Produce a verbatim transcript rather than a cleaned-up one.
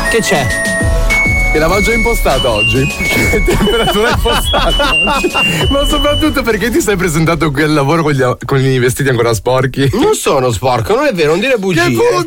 Che c'è? Che lavaggio hai impostato oggi? Che temperatura hai impostato oggi? Ma soprattutto perché ti sei presentato qui al lavoro con gli, con i vestiti ancora sporchi? Non sono sporco, non è vero, non dire bugie. Che